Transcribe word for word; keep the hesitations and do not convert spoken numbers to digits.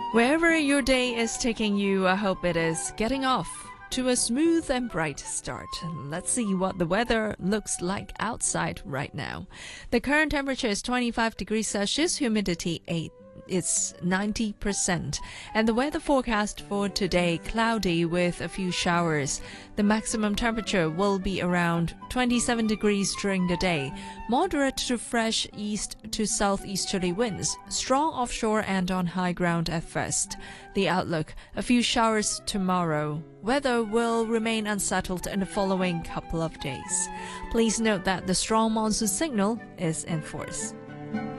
Wherever your day is taking you, I hope it is getting off to a smooth and bright start. Let's see what the weather looks like outside right now. The current temperature is twenty-five degrees Celsius, humidity eight. It's ninety percent. And the weather forecast for today, cloudy with a few showers. The maximum temperature will be around twenty-seven degrees during the day. Moderate to fresh east to southeasterly winds. Strong offshore and on high ground at first. The outlook, a few showers tomorrow. Weather will remain unsettled in the following couple of days. Please note that the strong monsoon signal is in force.